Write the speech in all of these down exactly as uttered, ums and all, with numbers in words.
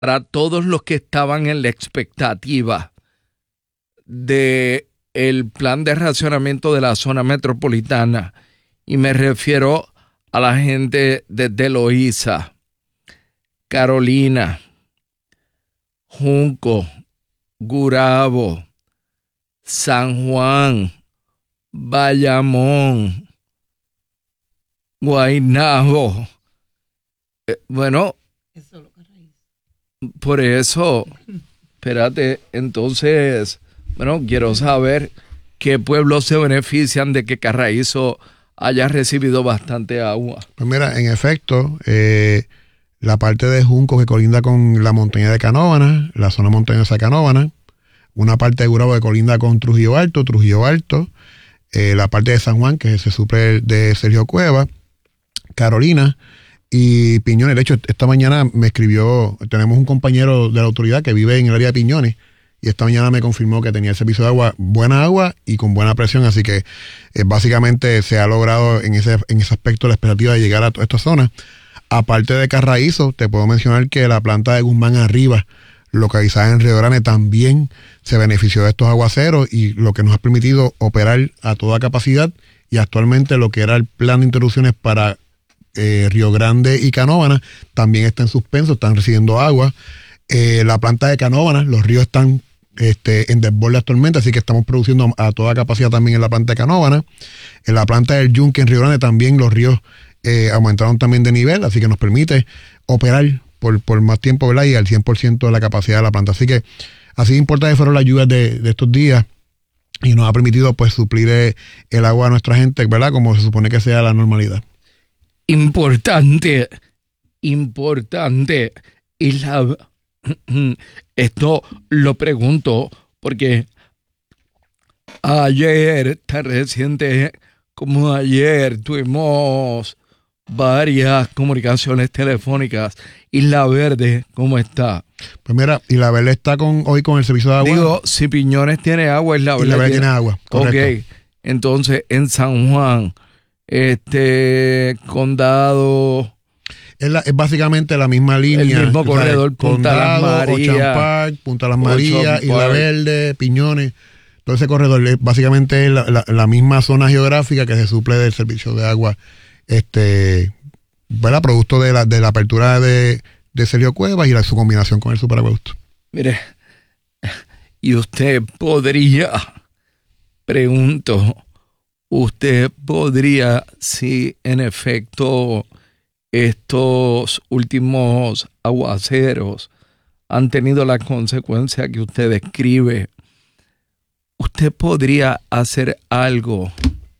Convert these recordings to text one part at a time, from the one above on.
para todos los que estaban en la expectativa de el plan de racionamiento de la zona metropolitana, y me refiero a la gente de Loíza, Carolina, Junco, Gurabo, San Juan, Bayamón, Guaynabo. Eh, bueno, eso lo por eso, espérate, entonces, bueno, quiero saber qué pueblos se benefician de que Carraízo haya recibido bastante agua. Pues mira, en efecto, eh, la parte de Junco que colinda con la montaña de Canóvana, la zona montañosa de Canóvana, una parte de Gurabo que colinda con Trujillo Alto, Trujillo Alto, eh, la parte de San Juan que se suple de Sergio Cueva, Carolina y Piñones. De hecho, esta mañana me escribió, tenemos un compañero de la autoridad que vive en el área de Piñones, y esta mañana me confirmó que tenía el servicio de agua, buena agua y con buena presión, así que eh, básicamente se ha logrado en ese, en ese aspecto la expectativa de llegar a toda esta zona. Aparte de Carraízo, te puedo mencionar que la planta de Guzmán Arriba, localizada en Río Grande, también se benefició de estos aguaceros, y lo que nos ha permitido operar a toda capacidad, y actualmente lo que era el plan de interrupciones para eh, Río Grande y Canóvana también está en suspenso, están recibiendo agua. Eh, la planta de Canóvana, los ríos están Este, en desborde actualmente, así que estamos produciendo a toda capacidad también en la planta de Canóvana. En la planta del Yunque en Río Grande también los ríos eh, aumentaron también de nivel, así que nos permite operar por, por más tiempo, ¿verdad? Y al cien por ciento de la capacidad de la planta. Así que así importantes fueron las lluvias de, de estos días, y nos ha permitido pues suplir el agua a nuestra gente, ¿verdad? Como se supone que sea la normalidad. Importante, importante. Y la... Esto lo pregunto porque ayer, tan reciente como ayer, tuvimos varias comunicaciones telefónicas. Isla Verde, ¿cómo está? Pues mira, Isla Verde está con, hoy con el servicio de agua. Digo, si Piñones tiene agua, Isla Verde, Isla Verde tiene, tiene agua, correcto. Ok, entonces en San Juan, este condado... Es, la, es básicamente la misma línea. El mismo corredor, Punta Las Marías, Ocean Park, Punta Las Marías, Isla Verde, Piñones. Todo ese corredor es básicamente la, la, la misma zona geográfica que se suple del servicio de agua, este, ¿verdad? Producto de la, de la apertura de, de Sergio Cuevas y la, su combinación con el superacueducto. Mire, y usted podría, pregunto, usted podría, si en efecto estos últimos aguaceros han tenido la consecuencia que usted describe, usted podría hacer algo.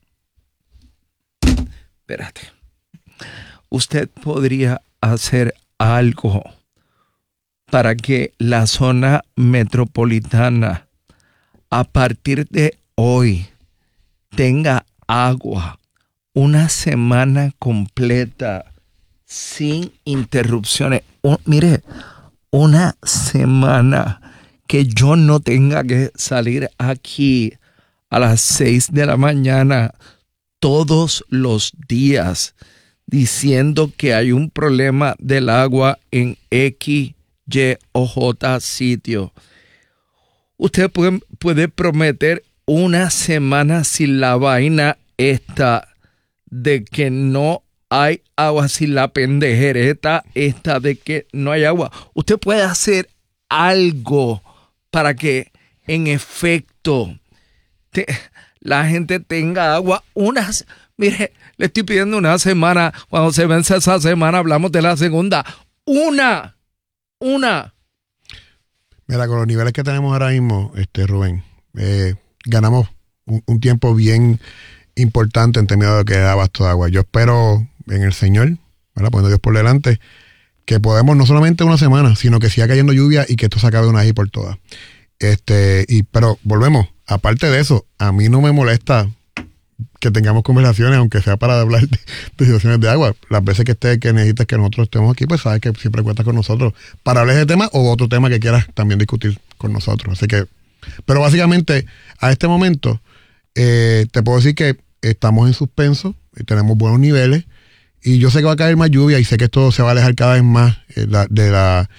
Espérate. Usted podría hacer algo para que la zona metropolitana a partir de hoy tenga agua una semana completa sin interrupciones. Oh, mire, una semana que yo no tenga que salir aquí a las seis de la mañana todos los días diciendo que hay un problema del agua en X, Y o J sitio. Usted puede, puede prometer una semana sin la vaina esta de que no hay agua, sin la pendejereta esta de que no hay agua. Usted puede hacer algo para que en efecto te, la gente tenga agua. Unas, mire, le estoy pidiendo una semana. Cuando se vence esa semana hablamos de la segunda. Una, una. Mira, con los niveles que tenemos ahora mismo, este Rubén, eh, ganamos un, un tiempo bien importante en términos de que da abasto de agua. Yo espero en el Señor, ¿verdad? Poniendo Dios por delante, que podemos no solamente una semana, sino que siga cayendo lluvia y que esto se acabe una vez por todas. Este, y, pero volvemos, aparte de eso, a mí no me molesta que tengamos conversaciones, aunque sea para hablar de, de situaciones de agua. Las veces que estés, que necesites que nosotros estemos aquí, pues sabes que siempre cuentas con nosotros para hablar de tema o otro tema que quieras también discutir con nosotros. Así que, pero básicamente, a este momento, eh, te puedo decir que estamos en suspenso y tenemos buenos niveles. Y yo sé que va a caer más lluvia y sé que esto se va a alejar cada vez más eh, la, de, la, de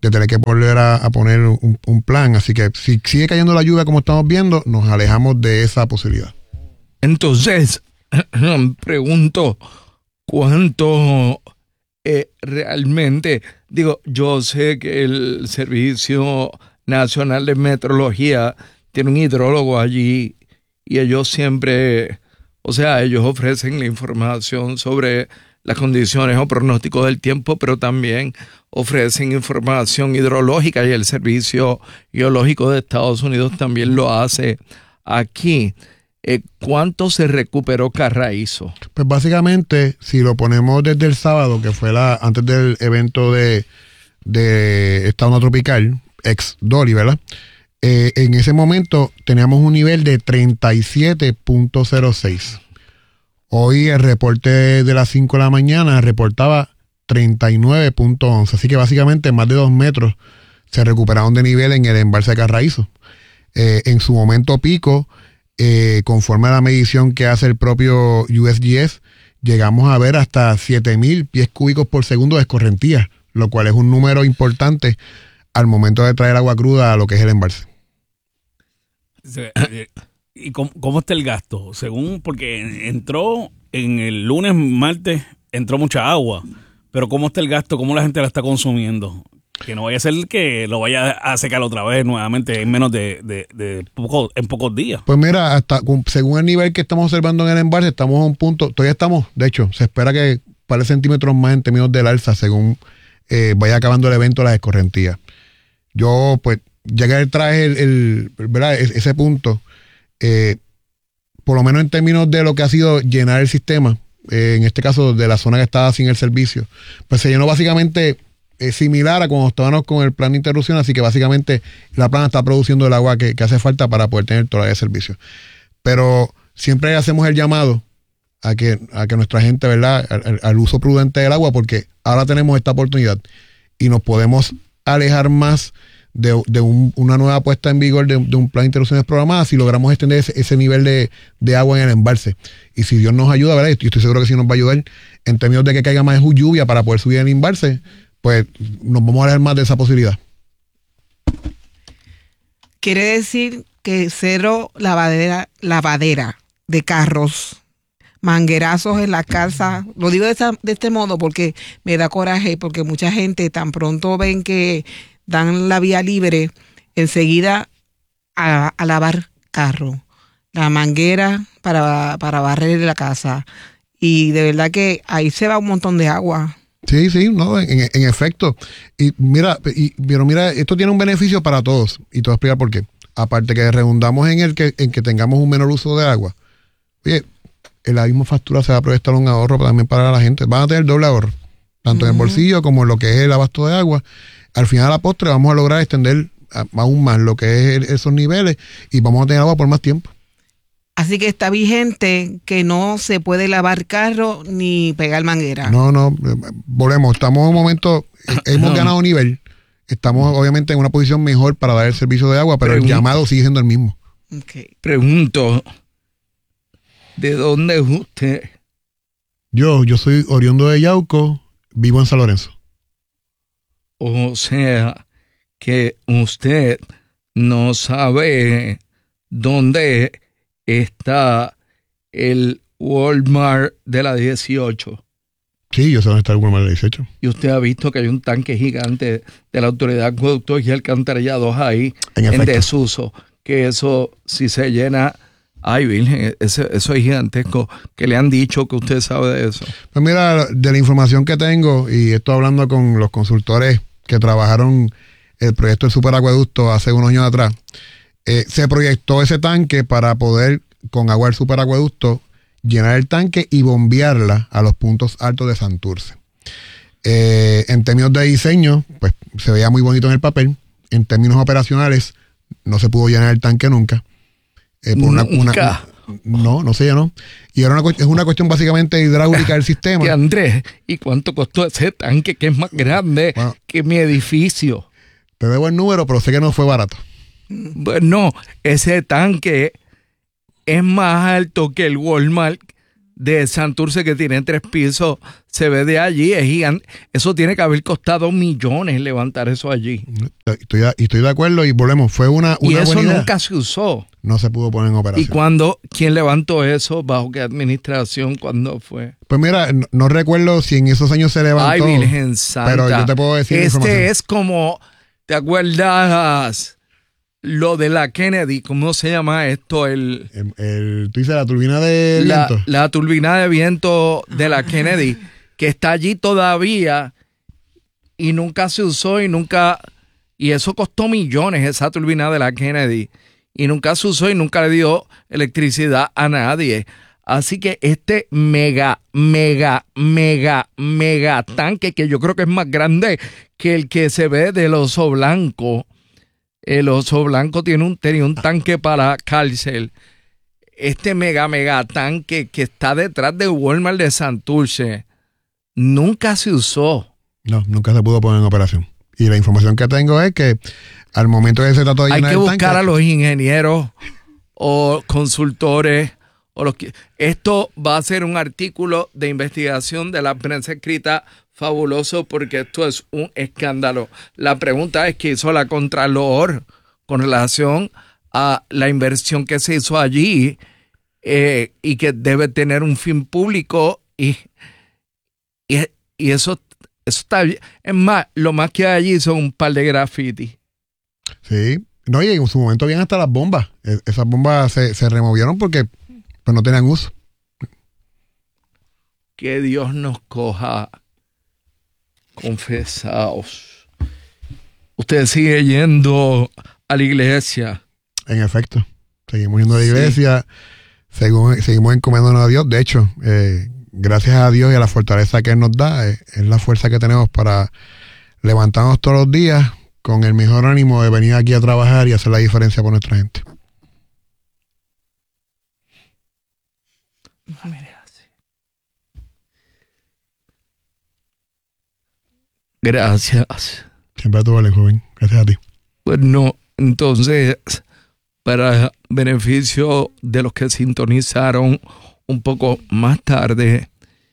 de tener que volver a, a poner un, un plan. Así que si sigue cayendo la lluvia como estamos viendo, nos alejamos de esa posibilidad. Entonces, pregunto, ¿cuánto eh, realmente? Digo, yo sé que el Servicio Nacional de Meteorología tiene un hidrólogo allí y ellos siempre, o sea, ellos ofrecen la información sobre las condiciones o pronósticos del tiempo, pero también ofrecen información hidrológica y el Servicio Geológico de Estados Unidos también lo hace aquí. Eh, ¿Cuánto se recuperó Carraízo? Pues básicamente, si lo ponemos desde el sábado, que fue la antes del evento de, de esta onda tropical, ex Dolly, ¿verdad? Eh, en ese momento teníamos un nivel de treinta y siete punto cero seis. Hoy el reporte de las cinco de la mañana reportaba treinta y nueve punto once. Así que básicamente más de dos metros se recuperaron de nivel en el embalse de Carraízo. Eh, en su momento pico, eh, conforme a la medición que hace el propio U S G S, llegamos a ver hasta siete mil pies cúbicos por segundo de escorrentía, lo cual es un número importante al momento de traer agua cruda a lo que es el embalse. ¿Y cómo, cómo está el gasto? Según, porque entró en el lunes, martes, entró mucha agua, pero ¿cómo está el gasto? ¿Cómo la gente la está consumiendo? Que no vaya a ser que lo vaya a secar otra vez nuevamente en menos de, de, de poco, en pocos días. Pues mira, hasta según el nivel que estamos observando en el embalse, estamos a un punto, todavía estamos, de hecho, se espera que par de centímetros más en términos del alza según eh, vaya acabando el evento de las escorrentías. Yo, pues, ya que traje el, el, ¿verdad? ese punto, eh, por lo menos en términos de lo que ha sido llenar el sistema, eh, en este caso de la zona que estaba sin el servicio, pues se llenó básicamente eh, similar a cuando estábamos con el plan de interrupción, así que básicamente la planta está produciendo el agua que, que hace falta para poder tener todavía el servicio. Pero siempre hacemos el llamado a que, a que nuestra gente, ¿verdad?, al, al uso prudente del agua, porque ahora tenemos esta oportunidad y nos podemos alejar más de, de un, una nueva puesta en vigor de, de un plan de interrupciones programadas si logramos extender ese, ese nivel de, de agua en el embalse. Y si Dios nos ayuda, ¿verdad?, y estoy seguro que sí nos va a ayudar en términos de que caiga más lluvia para poder subir el embalse, pues nos vamos a alejar más de esa posibilidad. Quiere decir que cero lavadera, lavadera de carros, manguerazos en la casa. Lo digo de, esa, de este modo porque me da coraje, porque mucha gente tan pronto ven que dan la vía libre, enseguida a, a lavar carro, la manguera para, para barrer la casa. Y de verdad que ahí se va un montón de agua. Sí, sí, no, en, en efecto. Y mira, y, pero mira, esto tiene un beneficio para todos. Y te voy a explicar por qué. Aparte que redundamos en el que, en que tengamos un menor uso de agua. Oye, en la misma factura se va a proyectar un ahorro también para la gente. Van a tener doble ahorro, tanto uh-huh. en el bolsillo como en lo que es el abasto de agua. Al final de la postre vamos a lograr extender aún más lo que es esos niveles y vamos a tener agua por más tiempo. Así que está vigente que no se puede lavar carro ni pegar manguera. No, no, volvemos. Estamos en un momento, hemos ganado nivel. Estamos obviamente en una posición mejor para dar el servicio de agua, pero Pregunto. el llamado sigue siendo el mismo. Okay. Pregunto, ¿de dónde es usted? Yo, yo soy oriundo de Yauco, vivo en San Lorenzo. O sea, que usted no sabe dónde está el Walmart de la dieciocho. Sí, yo sé dónde está el Walmart de la dieciocho. Y usted ha visto que hay un tanque gigante de la Autoridad de Acueductos y Alcantarillados ahí en, en desuso. Que eso, si se llena, ay, virgen, eso, eso es gigantesco. ¿Qué le han dicho que usted sabe de eso? Pues mira, de la información que tengo, y estoy hablando con los consultores que trabajaron el proyecto del superacueducto hace unos años atrás, Eh, se proyectó ese tanque para poder, con agua del superacueducto, llenar el tanque y bombearla a los puntos altos de Santurce. Eh, en términos de diseño, pues se veía muy bonito en el papel. En términos operacionales, no se pudo llenar el tanque nunca. Eh, por una, ¿Nunca? Una, no, no se llenó. Y era una, es una cuestión básicamente hidráulica del sistema. Que Andrés, ¿y cuánto costó ese tanque que es más grande bueno, que mi edificio? Te debo el número, pero sé que no fue barato. Bueno, ese tanque es más alto que el Walmart de Santurce, que tiene tres pisos, se ve de allí, es gigante. Eso tiene que haber costado millones levantar eso allí. Estoy, estoy de acuerdo y volvemos. Fue una, una y eso buena idea. Nunca se usó. No se pudo poner en operación. ¿Y cuándo? ¿Quién levantó eso? ¿Bajo qué administración? ¿Cuándo fue? Pues mira, no, no recuerdo si en esos años se levantó. Ay, Virgen Santa. Pero yo te puedo decir Este es como, ¿te acuerdas lo de la Kennedy? ¿Cómo se llama esto? El, el, el tú dices la turbina de la, viento. La turbina de viento de la Kennedy, que está allí todavía y nunca se usó y nunca... Y eso costó millones, esa turbina de la Kennedy. Y nunca se usó y nunca le dio electricidad a nadie. Así que este mega, mega, mega, mega tanque, que yo creo que es más grande que el que se ve del Oso Blanco. El Oso Blanco tiene un, tenía un tanque para cárcel. Este mega, mega tanque que está detrás de Walmart de Santurce nunca se usó. No, nunca se pudo poner en operación. Y la información que tengo es que al momento que se trató de hay llenar que el buscar tanque, a los ingenieros o consultores o los que... Esto va a ser un artículo de investigación de la prensa escrita fabuloso, porque esto es un escándalo. La pregunta es qué hizo la Contralor con relación a la inversión que se hizo allí eh, y que debe tener un fin público y, y, y eso, eso está bien. Es más, lo más que hay allí son un par de grafitis. Sí, no, y en su momento habían hasta las bombas. Esas bombas se, se removieron porque pues, no tenían uso. Que Dios nos coja confesados. Usted sigue yendo a la iglesia. En efecto, seguimos yendo a la iglesia, sí. seguimos, seguimos encomendándonos a Dios. De hecho, eh, gracias a Dios y a la fortaleza que Él nos da, eh, es la fuerza que tenemos para levantarnos todos los días con el mejor ánimo de venir aquí a trabajar y hacer la diferencia por nuestra gente. Gracias. Siempre a tu orden, joven. Gracias a ti. Bueno, entonces, para beneficio de los que sintonizaron un poco más tarde,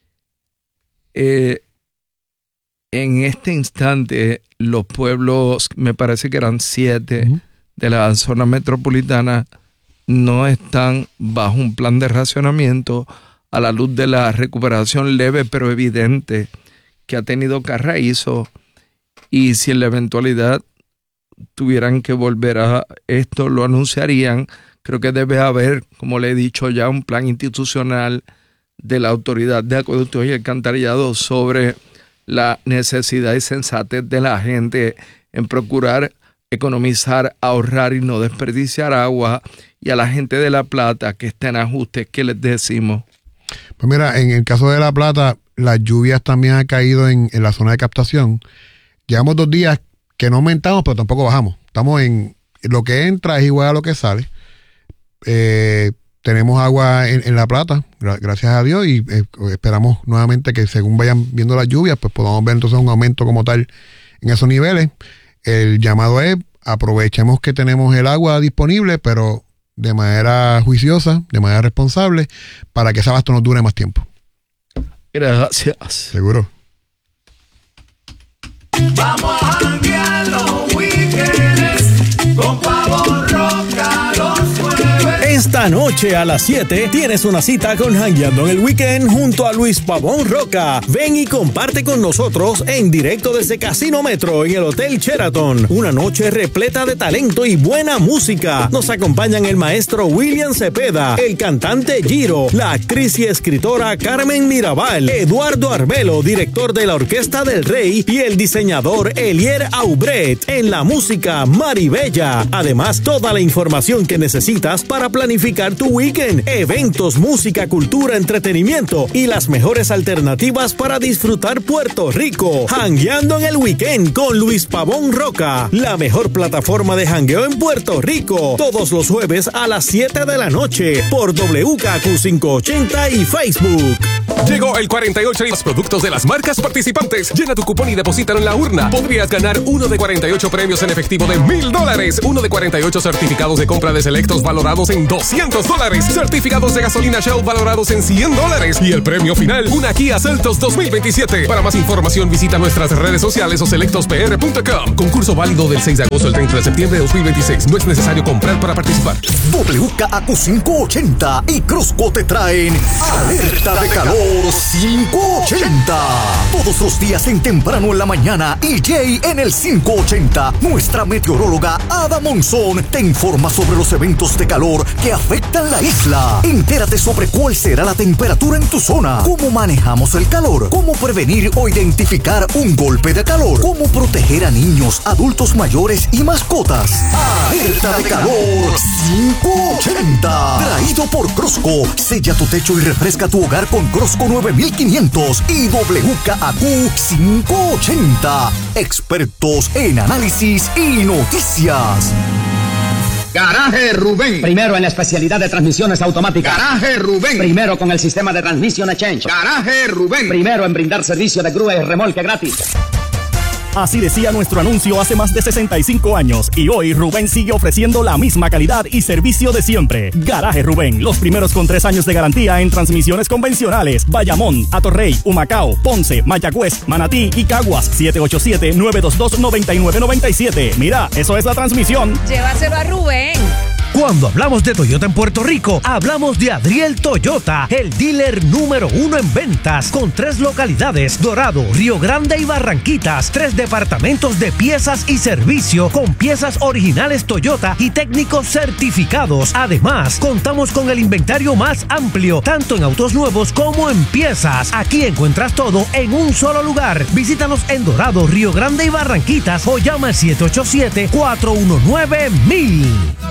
eh, en este instante los pueblos, me parece que eran siete uh-huh. de la zona metropolitana, no están bajo un plan de racionamiento a la luz de la recuperación leve pero evidente que ha tenido Carraízo, y si en la eventualidad tuvieran que volver a esto, lo anunciarían. Creo que debe haber, como le he dicho ya, un plan institucional de la Autoridad de Acueductos y Alcantarillado sobre la necesidad y sensatez de la gente en procurar economizar, ahorrar y no desperdiciar agua. Y a la gente de La Plata que está en ajustes, ¿qué les decimos? Pues mira, en el caso de La Plata, las lluvias también han caído en, en la zona de captación. Llevamos dos días que no aumentamos, pero tampoco bajamos. Estamos en lo que entra es igual a lo que sale. Eh, tenemos agua en, en La Plata, gracias a Dios, y eh, esperamos nuevamente que según vayan viendo las lluvias, pues podamos ver entonces un aumento como tal en esos niveles. El llamado es, aprovechemos que tenemos el agua disponible, pero de manera juiciosa, de manera responsable, para que ese abasto nos dure más tiempo. Gracias. Seguro. Vamos a janguear los weekends con Pavón Roca los jueves. Esta noche a las siete tienes una cita con Jangueando en el Weekend junto a Luis Pavón Roca. Ven y comparte con nosotros en directo desde Casino Metro en el Hotel Sheraton. Una noche repleta de talento y buena música. Nos acompañan el maestro William Cepeda, el cantante Giro, la actriz y escritora Carmen Mirabal, Eduardo Arbelo, director de la Orquesta del Rey, y el diseñador Elier Aubret. En la música, Maribella. Además, toda la información que necesitas para planificar tu weekend, eventos, música, cultura, entretenimiento y las mejores alternativas para disfrutar Puerto Rico. Jangueando en el Weekend con Luis Pavón Roca, la mejor plataforma de jangueo en Puerto Rico. Todos los jueves a las siete de la noche por W K Q quinientos ochenta y Facebook. Llegó el cuarenta y ocho y los productos de las marcas participantes. Llena tu cupón y deposítalo en la urna. Podrías ganar uno de cuarenta y ocho premios en efectivo de mil dólares, uno de cuarenta y ocho certificados de compra de selectos valorados en doscientos trescientos dólares. Certificados de gasolina Shell valorados en cien dólares. Y el premio final, una Kia Seltos dos mil veintisiete. Para más información, visita nuestras redes sociales o selectos p r punto com. Concurso válido del seis de agosto al treinta de septiembre de dos mil veintiséis. No es necesario comprar para participar. W K A Q quinientos ochenta y Crosco te traen Alerta de Calor quinientos ochenta. Todos los días en temprano en la mañana, E J en el quinientos ochenta. Nuestra meteoróloga Ada Monzón te informa sobre los eventos de calor que afectan la isla. Entérate sobre cuál será la temperatura en tu zona, cómo manejamos el calor, cómo prevenir o identificar un golpe de calor, cómo proteger a niños, adultos mayores y mascotas. Alerta de Calor quinientos ochenta. Traído por Crosco. Sella tu techo y refresca tu hogar con Crosco nueve mil quinientos y W K A Q quinientos ochenta. Expertos en análisis y noticias. Garaje Rubén. Primero en la especialidad de transmisiones automáticas. Garaje Rubén. Primero con el sistema de Transmission Exchange. Garaje Rubén. Primero en brindar servicio de grúa y remolque gratis. Así decía nuestro anuncio hace más de sesenta y cinco años y hoy Rubén sigue ofreciendo la misma calidad y servicio de siempre. Garaje Rubén, los primeros con tres años de garantía en transmisiones convencionales. Bayamón, Atorrey, Humacao, Ponce, Mayagüez, Manatí y Caguas. siete ocho siete, nueve dos dos, nueve nueve nueve siete. Mira, eso es la transmisión. Llévaselo a Rubén. Cuando hablamos de Toyota en Puerto Rico, hablamos de Adriel Toyota, el dealer número uno en ventas, con tres localidades: Dorado, Río Grande y Barranquitas. Tres departamentos de piezas y servicio, con piezas originales Toyota y técnicos certificados. Además, contamos con el inventario más amplio, tanto en autos nuevos como en piezas. Aquí encuentras todo en un solo lugar. Visítanos en Dorado, Río Grande y Barranquitas o llama al siete ocho siete, cuatro uno nueve, mil.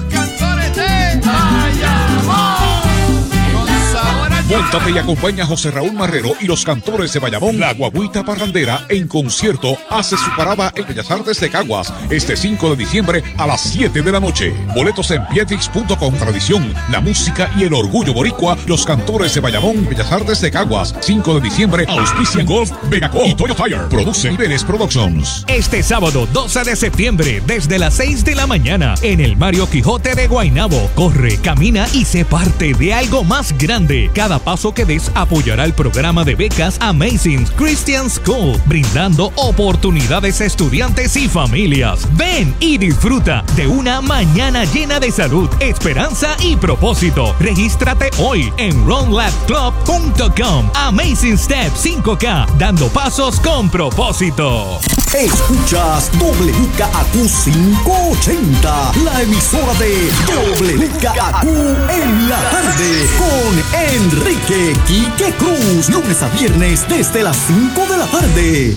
Móntate y acompaña a José Raúl Marrero y los cantores de Bayamón, La Guaguita Parrandera, en concierto. Hace su parada en Bellas Artes de Caguas este cinco de diciembre a las siete de la noche. Boletos en pietix punto com. Tradición, la música y el orgullo boricua. Los cantores de Bayamón, Bellas Artes de Caguas, cinco de diciembre. Auspicia Golf, Vegaco y Toyo Tire. Produce Niveles Productions. Este sábado doce de septiembre, desde las seis de la mañana, en el Mario Quijote de Guaynabo. Corre, camina y sé parte de algo más grande. Cada paso que des apoyará el programa de becas Amazing Christian School, brindando oportunidades a estudiantes y familias. Ven y disfruta de una mañana llena de salud, esperanza y propósito. Regístrate hoy en run lab club punto com. Amazing Step cinco K, dando pasos con propósito. Escuchas W K A Q quinientos ochenta, la emisora de W K A Q en la tarde, con Enrique Quique Cruz, lunes a viernes desde las cinco de la tarde.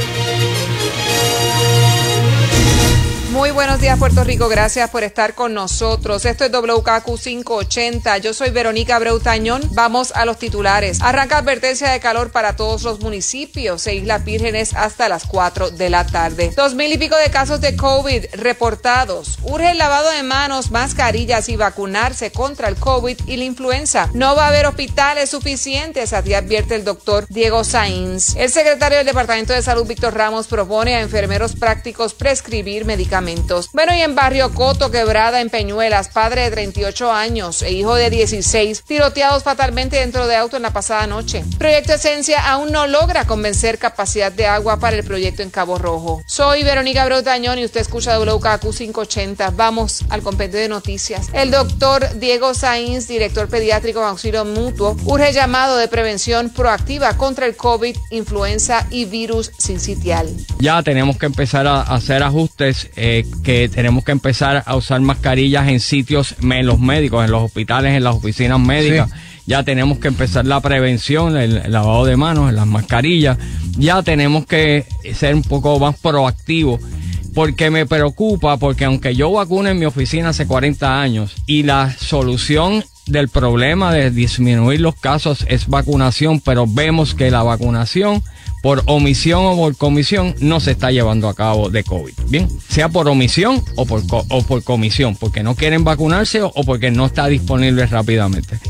Muy buenos días, Puerto Rico. Gracias por estar con nosotros. Esto es W K Q quinientos ochenta. Yo soy Verónica Abreu Tañón. Vamos a los titulares. Arranca advertencia de calor para todos los municipios e Islas Vírgenes hasta las cuatro de la tarde. Dos mil y pico de casos de COVID reportados. Urge el lavado de manos, mascarillas y vacunarse contra el COVID y la influenza. No va a haber hospitales suficientes, así advierte el doctor Diego Sainz. El secretario del Departamento de Salud, Víctor Ramos, propone a enfermeros prácticos prescribir medicamentos. Bueno, y en Barrio Coto, Quebrada, en Peñuelas, padre de treinta y ocho años e hijo de dieciséis, tiroteados fatalmente dentro de auto en la pasada noche. Proyecto Esencia aún no logra convencer capacidad de agua para el proyecto en Cabo Rojo. Soy Verónica Abreu Tañón y usted escucha W K Q quinientos ochenta. Vamos al compendio de noticias. El doctor Diego Sainz, director pediátrico de Auxilio Mutuo, urge llamado de prevención proactiva contra el COVID, influenza y virus sincitial. Ya tenemos que empezar a hacer ajustes, eh, que tenemos que empezar a usar mascarillas en sitios, en los médicos, en los hospitales, en las oficinas médicas. Sí. Ya tenemos que empezar la prevención, el, el lavado de manos, las mascarillas. Ya tenemos que ser un poco más proactivos, porque me preocupa, porque aunque yo vacuno en mi oficina hace cuarenta años y la solución del problema de disminuir los casos es vacunación, pero vemos que la vacunación por omisión o por comisión no se está llevando a cabo de COVID. Bien, sea por omisión o por, co- o por comisión, porque no quieren vacunarse o, o porque no está disponible rápidamente.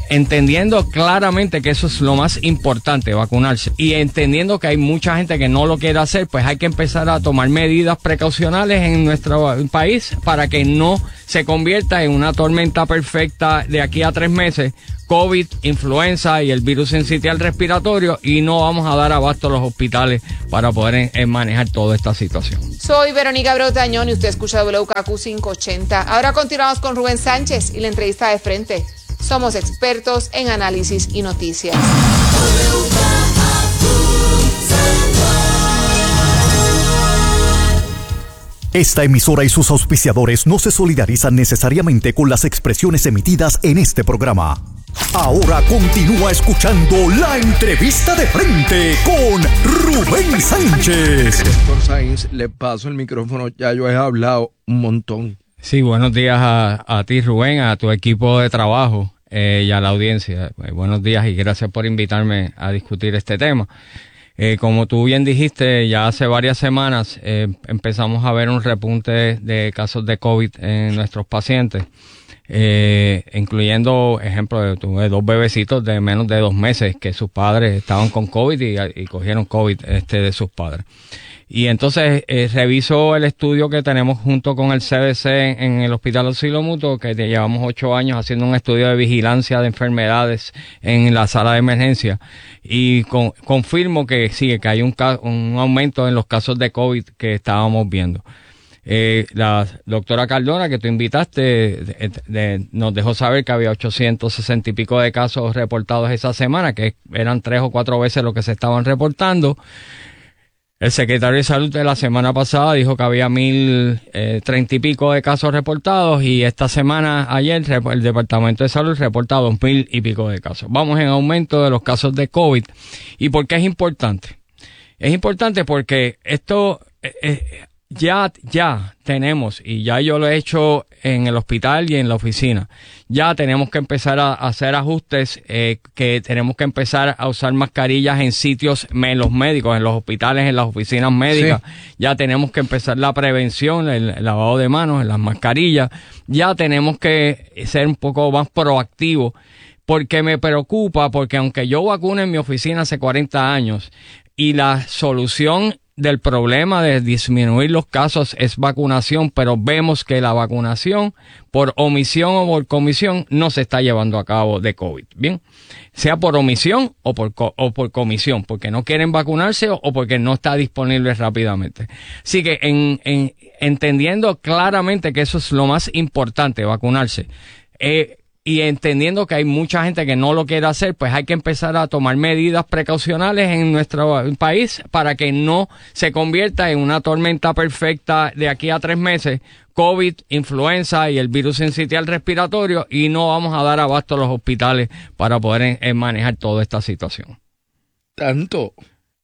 entendiendo claramente que eso es lo más importante, vacunarse, y entendiendo que hay mucha gente que no lo quiere hacer, pues hay que empezar a tomar medidas precaucionales en nuestro país para que no se convierta en una tormenta perfecta de aquí a tres meses, COVID, influenza y el virus sincitial respiratorio, y no vamos a dar abasto a los hospitales para poder en, en manejar toda esta situación. Soy Verónica Abreu Tañón y usted escucha W K Q quinientos ochenta. Ahora continuamos con Rubén Sánchez y la entrevista de frente. Somos expertos en análisis y noticias. Esta emisora y sus auspiciadores no se solidarizan necesariamente con las expresiones emitidas en este programa. Ahora continúa escuchando la entrevista de frente con Rubén Sánchez. Doctor Sainz, le paso el micrófono, ya yo he hablado un montón. Sí, buenos días a, a ti, Rubén, a tu equipo de trabajo eh, y a la audiencia. Eh, buenos días y gracias por invitarme a discutir este tema. Eh, como tú bien dijiste, ya hace varias semanas eh, empezamos a ver un repunte de casos de COVID en nuestros pacientes, eh, incluyendo, ejemplo, tuve dos bebecitos de menos de dos meses que sus padres estaban con COVID y, y cogieron COVID este de sus padres. Y entonces eh, reviso el estudio que tenemos junto con el C D C en el Hospital Auxilio Mutuo, que llevamos ocho años haciendo un estudio de vigilancia de enfermedades en la sala de emergencia, y con, confirmo que sí, que hay un, un aumento en los casos de COVID que estábamos viendo. Eh, la doctora Cardona, que tú invitaste, de, de, nos dejó saber que había ochocientos sesenta y pico de casos reportados esa semana, que eran tres o cuatro veces lo que se estaban reportando. El secretario de Salud de la semana pasada dijo que había mil eh, treinta y pico de casos reportados, y esta semana, ayer, el Departamento de Salud reporta dos mil y pico de casos. Vamos en aumento de los casos de COVID. ¿Y por qué es importante? Es importante porque esto eh, eh, ya, ya tenemos, y ya yo lo he hecho en el hospital y en la oficina, ya tenemos que empezar a hacer ajustes, eh, que tenemos que empezar a usar mascarillas en sitios, en los médicos, en los hospitales, en las oficinas médicas. Sí. Ya tenemos que empezar la prevención, el, el lavado de manos, en las mascarillas. Ya tenemos que ser un poco más proactivos, porque me preocupa, porque aunque yo vacuno en mi oficina hace cuarenta años, y la solución del problema de disminuir los casos es vacunación, pero vemos que la vacunación por omisión o por comisión no se está llevando a cabo de COVID, bien, sea por omisión o por co o por comisión, porque no quieren vacunarse o, o porque no está disponible rápidamente. Así que en, en, entendiendo claramente que eso es lo más importante, vacunarse, eh, y entendiendo que hay mucha gente que no lo quiere hacer, pues hay que empezar a tomar medidas precaucionales en nuestro país para que no se convierta en una tormenta perfecta de aquí a tres meses, COVID, influenza y el virus sincitial respiratorio, y no vamos a dar abasto a los hospitales para poder en, en manejar toda esta situación. ¿Tanto?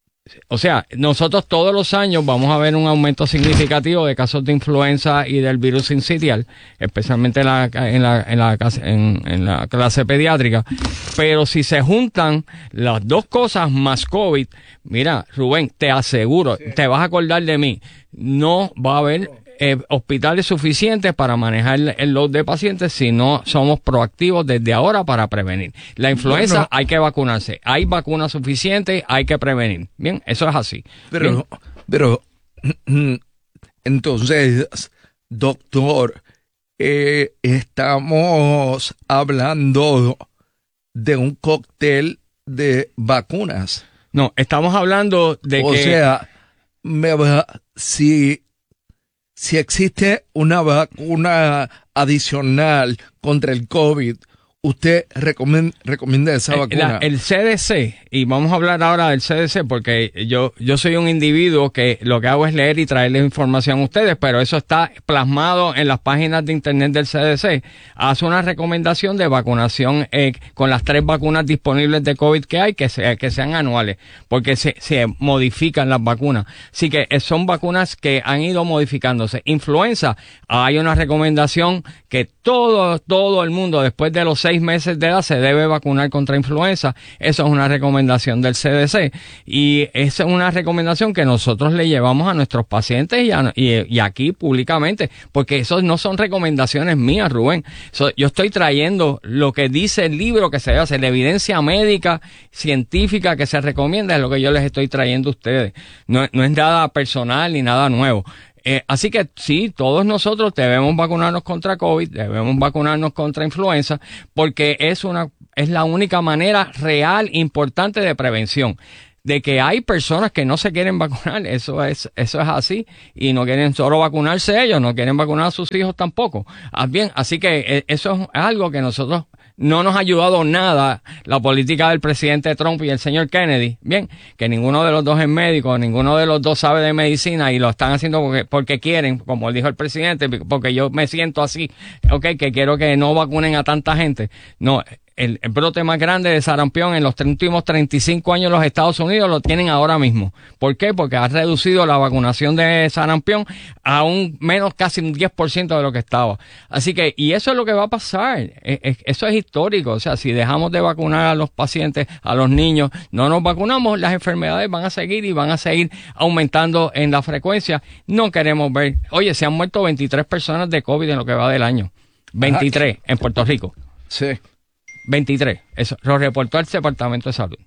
O sea, nosotros todos los años vamos a ver un aumento significativo de casos de influenza y del virus sincitial, especialmente en la, en la, en la, en, en la clase pediátrica. Pero si se juntan las dos cosas más COVID, mira, Rubén, te aseguro, sí. te vas a acordar de mí, no va a haber eh, hospitales suficientes para manejar el load de pacientes si no somos proactivos desde ahora para prevenir. La influenza, bueno, hay que vacunarse. Hay vacunas suficientes, hay que prevenir. Bien, eso es así. Pero, pero entonces, doctor, eh, estamos hablando de un cóctel de vacunas. No, estamos hablando de o que... O sea, me va, si... Si existe una vacuna adicional contra el COVID, ¿usted recomienda, recomienda esa vacuna? La, el C D C, y vamos a hablar ahora del C D C, porque yo, yo soy un individuo que lo que hago es leer y traerles información a ustedes, pero eso está plasmado en las páginas de internet del C D C. Hace una recomendación de vacunación eh, con las tres vacunas disponibles de COVID que hay, que, sea, que sean anuales, porque se, se modifican las vacunas. Así que son vacunas que han ido modificándose. Influenza, hay una recomendación que todo, todo el mundo después de los seis seis meses de edad se debe vacunar contra influenza. Eso es una recomendación del C D C y esa es una recomendación que nosotros le llevamos a nuestros pacientes y, a, y, y aquí públicamente, porque eso no son recomendaciones mías, Rubén. So, yo estoy trayendo lo que dice el libro que se debe hacer, la evidencia médica, científica que se recomienda, es lo que yo les estoy trayendo a ustedes. No, no es nada personal ni nada nuevo. Eh, así que sí, todos nosotros debemos vacunarnos contra COVID, debemos vacunarnos contra influenza, porque es una es la única manera real, importante de prevención. De que hay personas que no se quieren vacunar, eso es eso es así, y no quieren solo vacunarse ellos, no quieren vacunar a sus hijos tampoco. Ah, bien, así que eh, eso es algo que nosotros no nos ha ayudado nada la política del presidente Trump y el señor Kennedy. Bien, que ninguno de los dos es médico, ninguno de los dos sabe de medicina y lo están haciendo porque, porque quieren, como dijo el presidente, porque yo me siento así, ok, que quiero que no vacunen a tanta gente. No, el, el brote más grande de sarampión en los últimos treinta y cinco años en los Estados Unidos lo tienen ahora mismo. ¿Por qué? Porque ha reducido la vacunación de sarampión a un menos casi un diez por ciento de lo que estaba. Así que, y eso es lo que va a pasar. Es, es, eso es histórico. O sea, si dejamos de vacunar a los pacientes, a los niños, no nos vacunamos, las enfermedades van a seguir y van a seguir aumentando en la frecuencia. No queremos ver. Oye, se han muerto veintitrés personas de COVID en lo que va del año. veintitrés en Puerto Rico. Sí. veintitrés. Eso lo reportó el Departamento de Salud.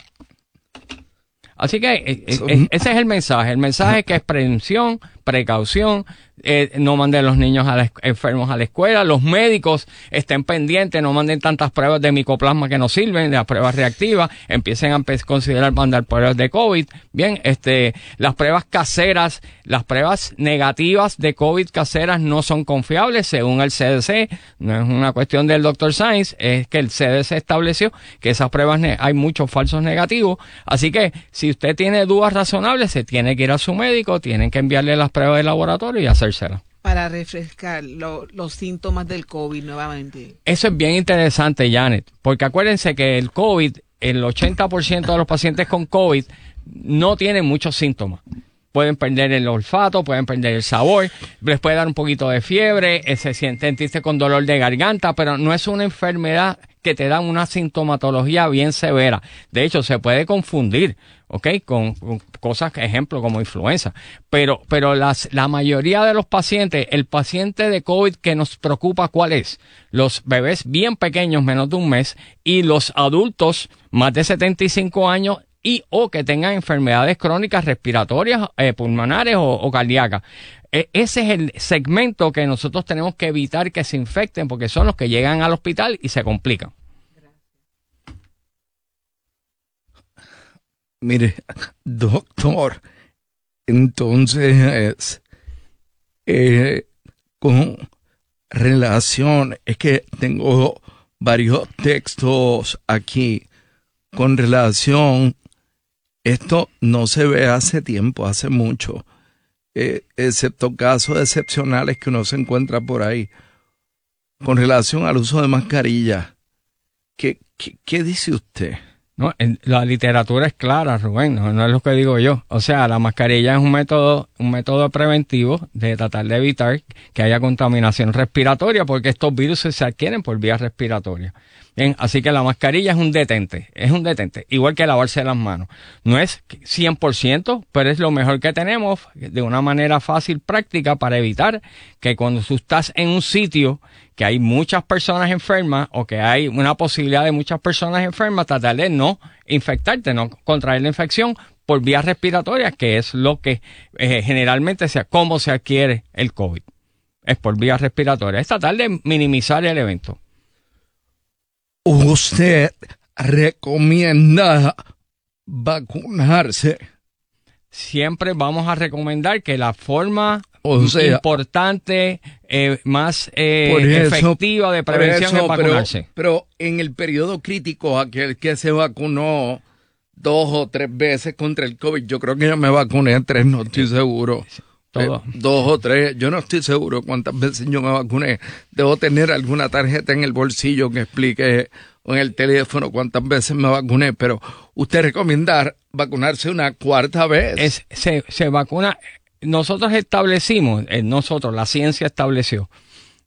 Así que eh, eh, ese es el mensaje. El mensaje es que es prevención, precaución, eh, no manden los niños a la, enfermos a la escuela, los médicos estén pendientes, no manden tantas pruebas de micoplasma que no sirven, de las pruebas reactivas, empiecen a considerar mandar pruebas de COVID. Bien, este, las pruebas caseras, las pruebas negativas de COVID caseras no son confiables según el C D C, no es una cuestión del doctor Sainz, es que el C D C estableció que esas pruebas hay muchos falsos negativos, así que si usted tiene dudas razonables, se tiene que ir a su médico, tienen que enviarle las pruebas de laboratorio y hacérselas. Para refrescar lo, los síntomas del COVID nuevamente. Eso es bien interesante, Janet, porque acuérdense que el COVID, el ochenta por ciento de los pacientes con COVID no tienen muchos síntomas. Pueden perder el olfato, pueden perder el sabor, les puede dar un poquito de fiebre, se sienten tristes con dolor de garganta, pero no es una enfermedad que te da una sintomatología bien severa. De hecho, se puede confundir, ¿ok? Con, con cosas, ejemplo, como influenza. Pero, pero las, la mayoría de los pacientes, el paciente de COVID que nos preocupa, ¿cuál es? Los bebés bien pequeños, menos de un mes, y los adultos, más de setenta y cinco años, y o que tengan enfermedades crónicas respiratorias, eh, pulmonares o, o cardíacas. E- ese es el segmento que nosotros tenemos que evitar que se infecten porque son los que llegan al hospital y se complican. Mire, doctor, entonces, eh, con relación, es que tengo varios textos aquí con relación. Esto no se ve hace tiempo, hace mucho, eh, excepto casos excepcionales que uno se encuentra por ahí. Con relación al uso de mascarilla, ¿qué, qué, qué dice usted? No, en, la literatura es clara, Rubén, no, no es lo que digo yo. O sea, la mascarilla es un método, un método preventivo de tratar de evitar que haya contaminación respiratoria, porque estos virus se adquieren por vía respiratoria. Bien, así que la mascarilla es un detente, es un detente, igual que lavarse las manos. No es cien por ciento, pero es lo mejor que tenemos de una manera fácil, práctica, para evitar que cuando tú estás en un sitio que hay muchas personas enfermas o que hay una posibilidad de muchas personas enfermas, tratar de no infectarte, no contraer la infección por vías respiratorias, que es lo que eh, generalmente sea cómo se adquiere el COVID. Es por vías respiratorias. Es tratar de minimizar el evento. ¿Usted recomienda vacunarse? Siempre vamos a recomendar que la forma o sea, importante, eh, más eh, eso, efectiva de prevención eso, es vacunarse. Pero, pero en el periodo crítico, aquel que se vacunó dos o tres veces contra el COVID, yo creo que yo me vacuné tres, no estoy seguro. Todo. Eh, dos o tres, yo no estoy seguro cuántas veces yo me vacuné. Debo tener alguna tarjeta en el bolsillo que explique, o en el teléfono, cuántas veces me vacuné, pero usted recomienda vacunarse una cuarta vez. Es, se, se vacuna, nosotros establecimos, eh, nosotros, la ciencia estableció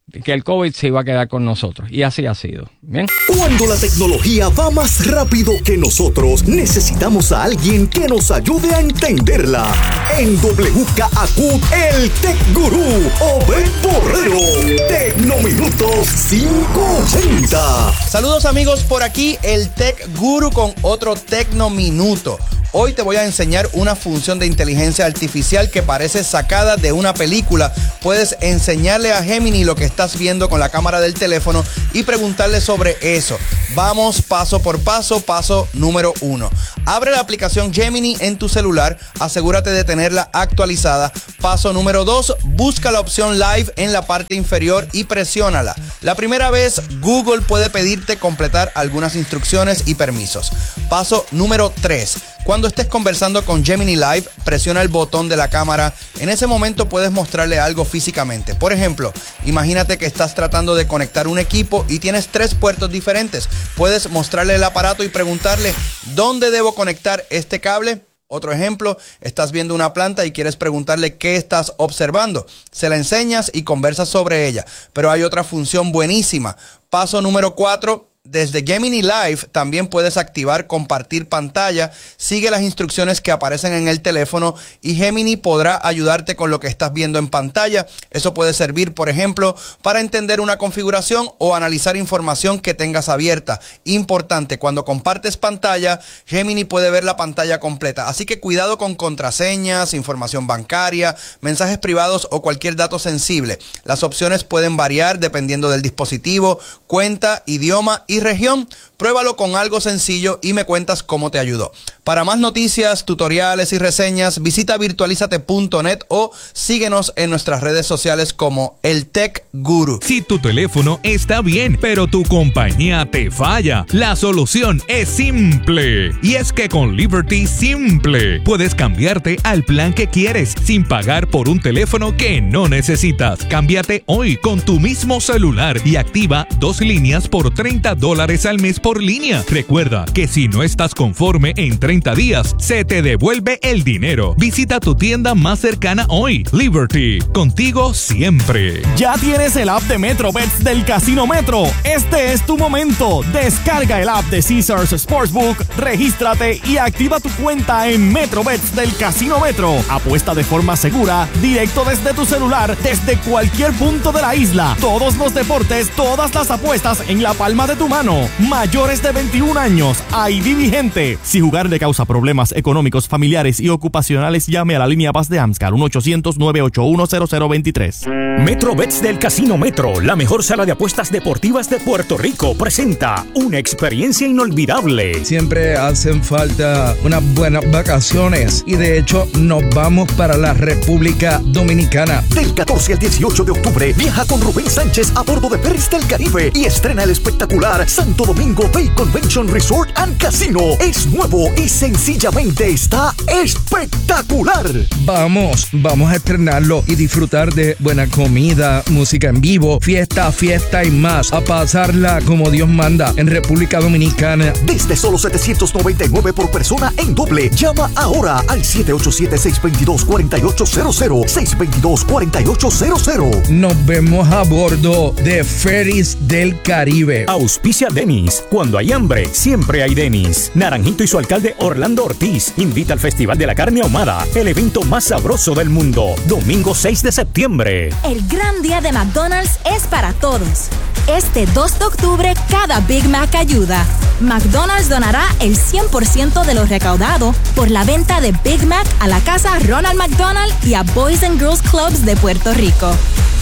que el COVID se iba a quedar con nosotros. Y así ha sido. Bien. Cuando la tecnología va más rápido que nosotros, necesitamos a alguien que nos ayude a entenderla. En W K A Q, el Tech Gurú, Obed Borrero. Tecnominutos quinientos ochenta. Saludos amigos, por aquí el Tech Guru con otro Tecnominuto. Hoy te voy a enseñar una función de inteligencia artificial que parece sacada de una película. Puedes enseñarle a Gemini lo que estás viendo con la cámara del teléfono y preguntarle sobre eso. Vamos paso por paso. Paso número uno. Abre la aplicación Gemini en tu celular. Asegúrate de tenerla actualizada. Paso número dos. Busca la opción Live en la parte inferior y presiónala. La primera vez, Google puede pedirte completar algunas instrucciones y permisos. Paso número tres. Cuando estés conversando con Gemini Live, presiona el botón de la cámara. En ese momento puedes mostrarle algo físicamente. Por ejemplo, imagínate que estás tratando de conectar un equipo y tienes tres puertos diferentes. Puedes mostrarle el aparato y preguntarle, ¿dónde debo conectar este cable? Otro ejemplo, estás viendo una planta y quieres preguntarle qué estás observando. Se la enseñas y conversas sobre ella. Pero hay otra función buenísima. Paso número cuatro. Desde Gemini Live también puedes activar compartir pantalla. Sigue las instrucciones que aparecen en el teléfono y Gemini podrá ayudarte con lo que estás viendo en pantalla. Eso puede servir, por ejemplo, para entender una configuración o analizar información que tengas abierta. Importante, cuando compartes pantalla, Gemini puede ver la pantalla completa. Así que cuidado con contraseñas, información bancaria, mensajes privados o cualquier dato sensible. Las opciones pueden variar dependiendo del dispositivo, cuenta, idioma y región. Pruébalo con algo sencillo y me cuentas cómo te ayudó. Para más noticias, tutoriales y reseñas, visita virtualizate punto net o síguenos en nuestras redes sociales como el Tech Guru. Si tu teléfono está bien, pero tu compañía te falla, la solución es simple. Y es que con Liberty Simple puedes cambiarte al plan que quieres sin pagar por un teléfono que no necesitas. Cámbiate hoy con tu mismo celular y activa dos líneas por treinta dólares al mes por línea. Recuerda que si no estás conforme en treinta días, se te devuelve el dinero. Visita tu tienda más cercana hoy. Liberty, contigo siempre. Ya tienes el app de MetroBets del Casino Metro. Este es tu momento. Descarga el app de Caesars Sportsbook, regístrate y activa tu cuenta en MetroBets del Casino Metro. Apuesta de forma segura, directo desde tu celular, desde cualquier punto de la isla. Todos los deportes, todas las apuestas en la palma de tu mano. Mayores de veintiún años, I D vigente. Si jugar le causa problemas económicos, familiares y ocupacionales, llame a la línea Paz de AMSCAR uno ochocientos, nueve ocho uno, cero cero dos tres. MetroBets del Casino Metro, la mejor sala de apuestas deportivas de Puerto Rico, presenta una experiencia inolvidable. Siempre hacen falta unas buenas vacaciones y de hecho nos vamos para la República Dominicana. Del catorce al dieciocho de octubre, viaja con Rubén Sánchez a bordo de Ferris del Caribe y estrena el espectacular Santo Domingo Bay Convention Resort and Casino. Es nuevo y sencillamente está espectacular. Vamos, vamos a estrenarlo y disfrutar de buena comida, música en vivo, fiesta, fiesta y más. A pasarla como Dios manda en República Dominicana. Desde solo setecientos noventa y nueve por persona en doble. Llama ahora al siete ocho siete, seis dos dos, cuatro ocho cero cero, seis dos dos, cuatro ocho cero cero. Nos vemos a bordo de Ferris del Caribe. Auspicia Denny's. Cuando hay hambre, siempre hay Denny's. Naranjito y su alcalde Orlando Ortiz invita al Festival de la Carne Ahumada, el evento más sabroso del mundo. Domingo seis de septiembre. El gran día de McDonald's es para todos. Este dos de octubre, cada Big Mac ayuda. McDonald's donará el cien por ciento de lo recaudado por la venta de Big Mac a la casa Ronald McDonald y a Boys and Girls Clubs de Puerto Rico.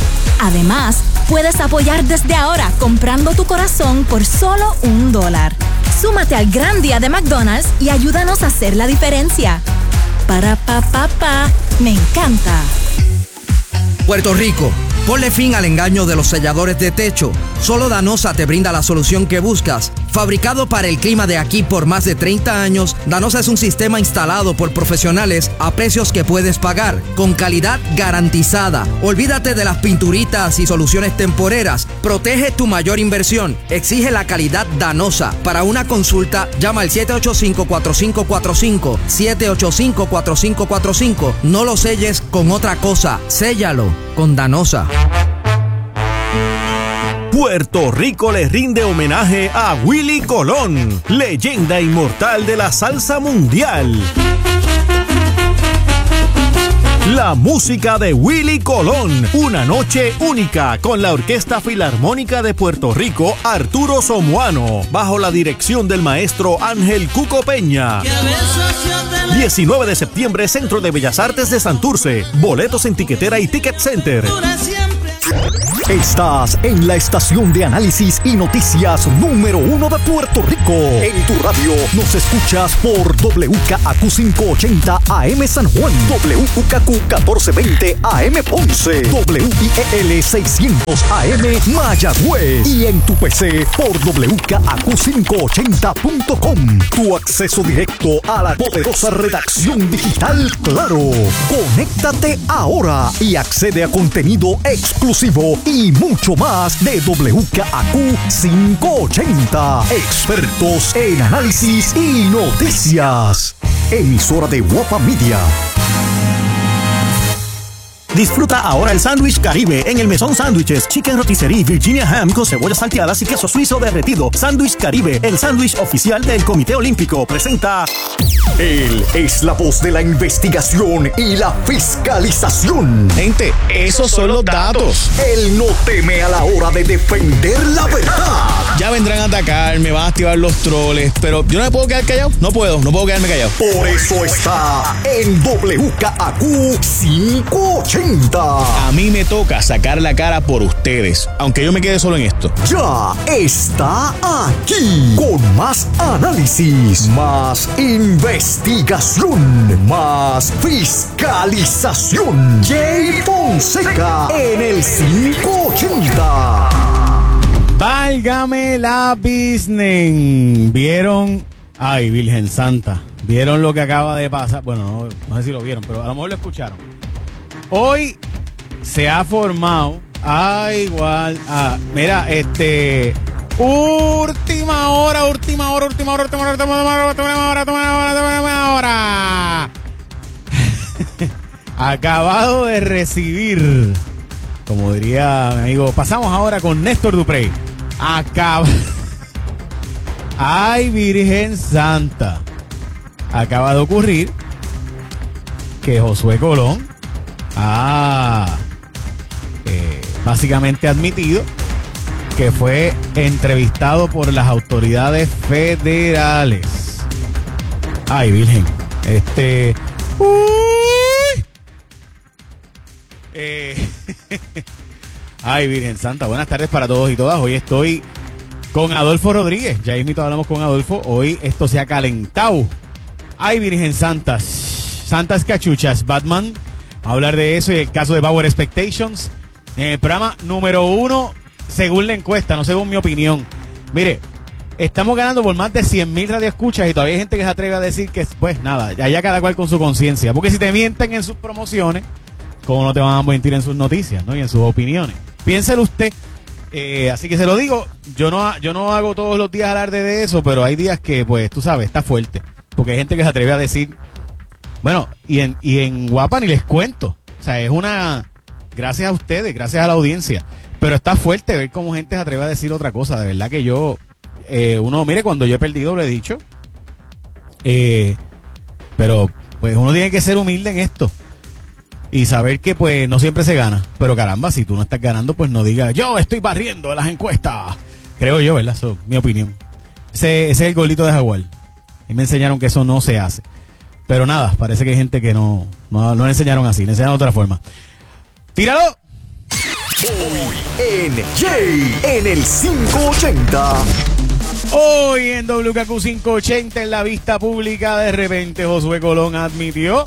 Además, puedes apoyar desde ahora comprando tu corazón por solo un dólar. Súmate al gran día de McDonald's y ayúdanos a hacer la diferencia. Para pa pa pa, me encanta. Puerto Rico, ponle fin al engaño de los selladores de techo. Solo Danosa te brinda la solución que buscas. Fabricado para el clima de aquí por más de treinta años, Danosa es un sistema instalado por profesionales a precios que puedes pagar, con calidad garantizada. Olvídate de las pinturitas y soluciones temporeras. Protege tu mayor inversión. Exige la calidad Danosa. Para una consulta, llama al siete ocho cinco, cuatro cinco cuatro cinco, siete ocho cinco, cuatro cinco cuatro cinco. No lo selles con otra cosa, séllalo con Danosa. Puerto Rico le rinde homenaje a Willie Colón, leyenda inmortal de la salsa mundial. La música de Willie Colón, una noche única con la Orquesta Filarmónica de Puerto Rico, Arturo Somoano, bajo la dirección del maestro Ángel Cuco Peña. diecinueve de septiembre, Centro de Bellas Artes de Santurce. Boletos en Tiquetera y Ticket Center. Estás en la estación de análisis y noticias número uno de Puerto Rico. En tu radio nos escuchas por W K A Q quinientos ochenta A M San Juan, W K A Q catorce veinte A M Ponce, W I E L seiscientos A M Mayagüez y en tu P C por W K A Q quinientos ochenta punto com. Tu acceso directo a la poderosa redacción digital Claro. Conéctate ahora y accede a contenido exclusivo y mucho más de W K A Q quinientos ochenta. Expertos en análisis y noticias. Emisora de Guapa Media. Disfruta ahora el sándwich Caribe en el Mesón Sándwiches, Chicken Rotisserie, Virginia Ham con cebollas salteadas y queso suizo derretido. Sándwich Caribe, el sándwich oficial del Comité Olímpico, presenta... Él es la voz de la investigación y la fiscalización. Gente, esos son los datos. Él no teme a la hora de defender la verdad. Ya vendrán a atacar, me van a activar los troles, pero yo no me puedo quedar callado. No puedo, no puedo quedarme callado. Por eso está en W K A Q quinientos ochenta. A mí me toca sacar la cara por ustedes, aunque yo me quede solo en esto. Ya está aquí con más análisis, más investigación, más fiscalización. Jay Fonseca en el quinientos ochenta. Válgame la business. ¿Vieron? Ay, Virgen Santa. ¿Vieron lo que acaba de pasar? Bueno, no, no sé si lo vieron, pero a lo mejor lo escucharon. Hoy se ha formado. Ay, igual. Ah, mira, este. Última hora, última hora, última hora, última hora, última hora, última hora, última hora, última hora. Acabado de recibir, como diría mi amigo, pasamos ahora con Néstor Duprey. Acaba. Ay, Virgen Santa. Acaba de ocurrir que Josué Colón ha eh, básicamente admitido que fue entrevistado por las autoridades federales. Ay, Virgen. Este. Uy. Eh, Ay, Virgen Santa. Buenas tardes para todos y todas. Hoy estoy con Adolfo Rodríguez. Ya mismito hablamos con Adolfo. Hoy esto se ha calentado. Ay, Virgen Santa. Santas cachuchas. Batman. A hablar de eso y el caso de Power Expectations. En el programa número uno, según la encuesta, no según mi opinión. Mire, estamos ganando por más de cien mil radioescuchas y todavía hay gente que se atreve a decir que, pues nada, allá cada cual con su conciencia. Porque si te mienten en sus promociones, ¿cómo no te van a mentir en sus noticias, ¿no? Y en sus opiniones? Piénselo usted. Eh, así que se lo digo, yo no, yo no hago todos los días alarde de eso, pero hay días que, pues, tú sabes, está fuerte. Porque hay gente que se atreve a decir, bueno, y en, y en Guapa ni les cuento. O sea, es una... Gracias a ustedes, gracias a la audiencia. Pero está fuerte ver cómo gente se atreve a decir otra cosa. De verdad que yo, eh, uno, mire, cuando yo he perdido lo he dicho. Eh, pero, pues uno tiene que ser humilde en esto. Y saber que, pues, no siempre se gana. Pero caramba, si tú no estás ganando, pues no digas, yo estoy barriendo las encuestas. Creo yo, ¿verdad? Eso es mi opinión. Ese, ese es el golito de Jaguar. Y me enseñaron que eso no se hace. Pero nada, parece que hay gente que no, no, no le enseñaron así, le enseñaron de otra forma. ¡Tíralo! Hoy en Jay en el quinientos ochenta. Hoy en W K Q quinientos ochenta, en la vista pública, de repente Josué Colón admitió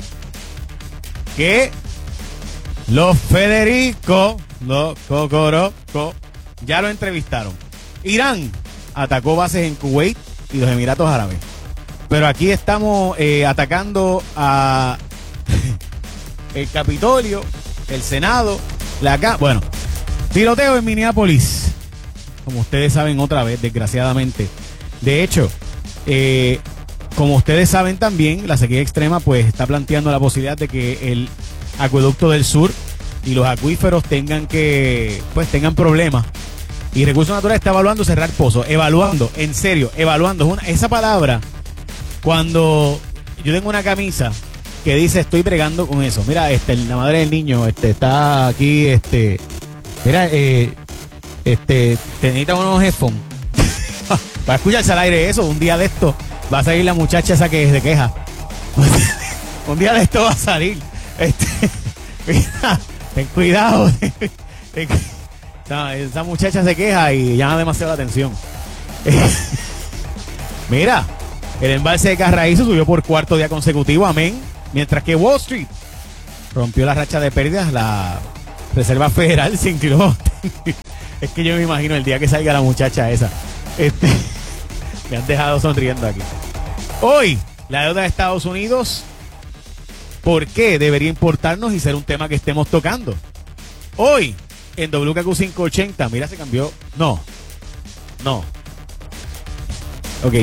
que los Federico, los Cocoroco, ya lo entrevistaron. Irán atacó bases en Kuwait y los Emiratos Árabes. Pero aquí estamos eh, atacando a el Capitolio, el Senado, la Cámara. Bueno, tiroteo en Minneapolis, como ustedes saben otra vez, desgraciadamente. De hecho, eh, como ustedes saben también, la sequía extrema pues está planteando la posibilidad de que el acueducto del sur y los acuíferos tengan que, pues tengan problemas Y Recursos Naturales está evaluando cerrar pozos. Evaluando, en serio, evaluando. Es una, esa palabra, cuando yo tengo una camisa que dice estoy bregando con eso. Mira, este, la madre del niño este, está aquí, este, mira, eh, este, te necesitan unos headphones. Para escucharse al aire eso, un día de esto va a salir la muchacha esa que se queja. Un día de esto va a salir. Este, mira, ten cuidado. Esa, esa muchacha se queja y llama demasiado la atención. Mira, el embalse de Carraízo subió por cuarto día consecutivo, amén. Mientras que Wall Street rompió la racha de pérdidas, la Reserva Federal se inclinó. Es que yo me imagino el día que salga la muchacha esa. Este, me han dejado sonriendo aquí. Hoy, la deuda de Estados Unidos, ¿por qué debería importarnos y ser un tema que estemos tocando? Hoy, en W K Q quinientos ochenta, mira, se cambió. No, no. Ok.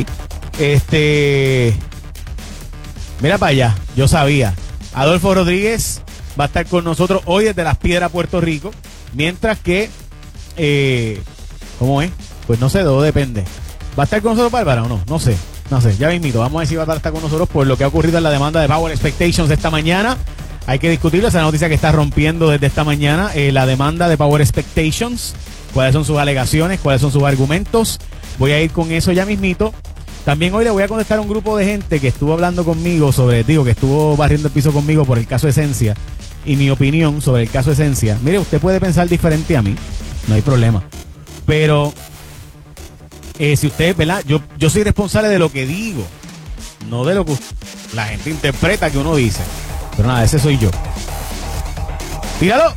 Este, mira para allá, yo sabía. Adolfo Rodríguez va a estar con nosotros hoy desde Las Piedras, Puerto Rico. Mientras que, eh, ¿cómo es? Pues no sé, todo depende. ¿Va a estar con nosotros Bárbara o no? No sé, no sé, ya me invito. Vamos a ver si Bárbara está con nosotros por lo que ha ocurrido en la demanda de Power Expectations esta mañana. Hay que discutirlo, esa noticia que está rompiendo desde esta mañana, eh, la demanda de Power Expectations, cuáles son sus alegaciones, cuáles son sus argumentos. Voy a ir con eso ya mismito. También hoy le voy a contestar a un grupo de gente que estuvo hablando conmigo sobre, digo, que estuvo barriendo el piso conmigo por el caso Esencia y mi opinión sobre el caso Esencia. Mire, usted puede pensar diferente a mí, no hay problema. Pero, eh, si usted, ¿verdad? Yo, yo soy responsable de lo que digo, no de lo que la gente interpreta que uno dice. Pero nada, ese soy yo. ¡Tíralo!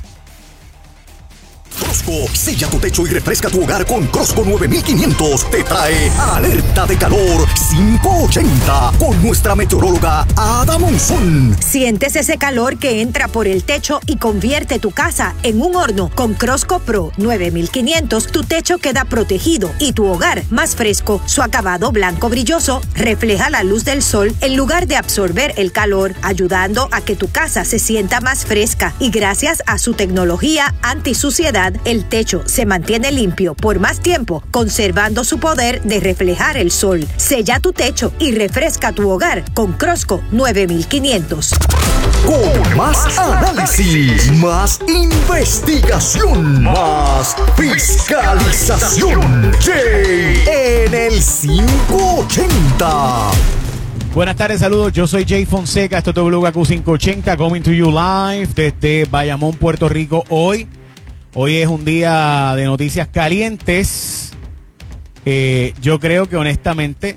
Crosco, sella tu techo y refresca tu hogar con Crosco nueve mil quinientos. Te trae alerta de calor quinientos ochenta con nuestra meteoróloga Ada Monzón. Sientes ese calor que entra por el techo y convierte tu casa en un horno. Con Crosco Pro nueve mil quinientos, tu techo queda protegido y tu hogar más fresco. Su acabado blanco brilloso refleja la luz del sol en lugar de absorber el calor, ayudando a que tu casa se sienta más fresca. Y gracias a su tecnología antisuciedad, el techo se mantiene limpio por más tiempo, conservando su poder de reflejar el sol. Sella tu techo y refresca tu hogar con Crosco nueve mil quinientos. Con más análisis, más investigación, más fiscalización. Jay en el quinientos ochenta. Buenas tardes, saludos. Yo soy Jay Fonseca. Esto es W K Q quinientos ochenta, coming to you live desde Bayamón, Puerto Rico. Hoy, hoy es un día de noticias calientes. Eh, yo creo que honestamente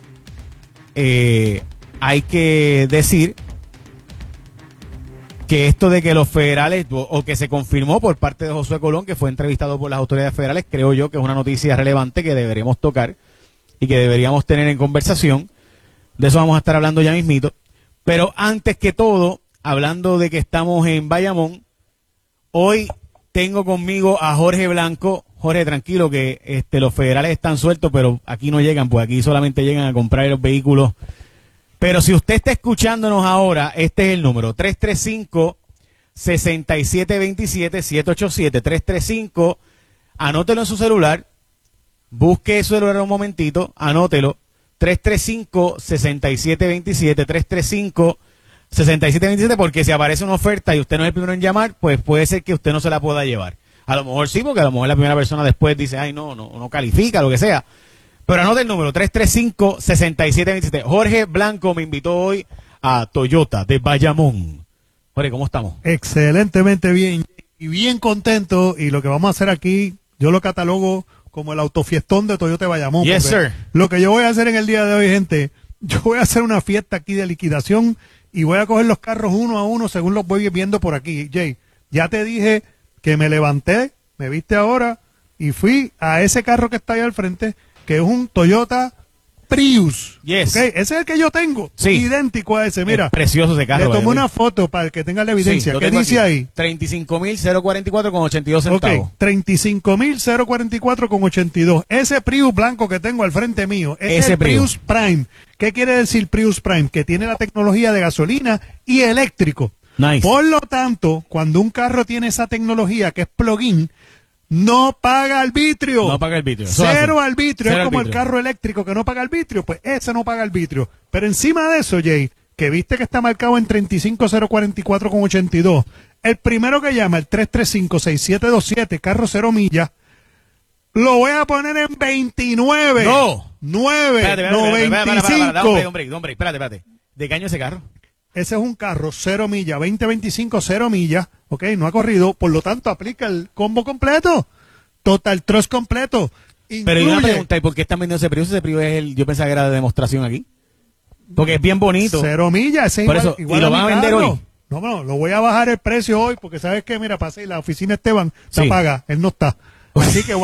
eh, hay que decir que esto de que los federales, o, o que se confirmó por parte de Josué Colón, que fue entrevistado por las autoridades federales, creo yo que es una noticia relevante que deberíamos tocar y que deberíamos tener en conversación. De eso vamos a estar hablando ya mismito. Pero antes que todo, hablando de que estamos en Bayamón, hoy tengo conmigo a Jorge Blanco. Jorge, tranquilo que este, los federales están sueltos, pero aquí no llegan, pues aquí solamente llegan a comprar los vehículos. Pero si usted está escuchándonos ahora, este es el número, tres tres cinco, seis siete dos siete, siete ocho siete, tres tres cinco, anótelo en su celular, busque su celular un momentito, anótelo, tres tres cinco, seis siete dos siete, tres tres cinco, seis siete dos siete, porque si aparece una oferta y usted no es el primero en llamar, pues puede ser que usted no se la pueda llevar. A lo mejor sí, porque a lo mejor la primera persona después dice, ay, no, no, no califica, lo que sea. Pero anote el número, tres tres cinco, seis siete dos siete. Jorge Blanco me invitó hoy a Toyota de Bayamón. Jorge, ¿cómo estamos? Excelentemente bien y bien contento. Y lo que vamos a hacer aquí, yo lo catalogo como el autofiestón de Toyota de Bayamón. Yes, sir. Lo que yo voy a hacer en el día de hoy, gente, yo voy a hacer una fiesta aquí de liquidación y voy a coger los carros uno a uno según los voy viendo por aquí. Jay, ya te dije que me levanté, me viste ahora y fui a ese carro que está ahí al frente, que es un Toyota Prius. Yes. Okay, ese es el que yo tengo. Sí. Idéntico a ese. Mira. Es precioso ese carro. Le tomé una foto para que tenga la evidencia. Sí, ¿qué dice aquí ahí? treinta y cinco mil cuarenta y cuatro con ochenta y dos centavos. Ok, treinta y cinco mil cuarenta y cuatro con ochenta y dos. Ese Prius blanco que tengo al frente mío es ese el Prius. Prius Prime. ¿Qué quiere decir Prius Prime? Que tiene la tecnología de gasolina y eléctrico. Nice. Por lo tanto, cuando un carro tiene esa tecnología que es plug-in, no paga arbitrio. No paga arbitrio. Cero arbitrio. Cero es como arbitrio. el carro eléctrico que no paga arbitrio. Pues ese no paga arbitrio. Pero encima de eso, Jay, que viste que está marcado en treinta y cinco cero cuarenta y cuatro con ochenta y dos. El primero que llama, el tres tres cinco seis siete dos siete, carro cero millas, lo voy a poner en veintinueve. No. nueve, Espérate, espérate, no espérate, espérate, espérate, espérate, veinticinco. hombre, hombre, hombre, espérate, espérate. ¿De qué año ese carro? Ese es un carro cero millas, veinte veinticinco cero millas, ok, no ha corrido, por lo tanto aplica el combo completo, Total Trust completo. Pero hay una Incluye pregunta, ¿y por qué están vendiendo ese Prius? Ese Prius es el, yo pensaba que era de demostración aquí. Porque es bien bonito. Cero millas, ese es Por igual, eso, igual ¿y lo a mi van a vender carro. hoy? No, no, lo voy a bajar el precio hoy, porque sabes que, mira, pasé, la oficina Esteban se Sí. apaga, él no está. Así que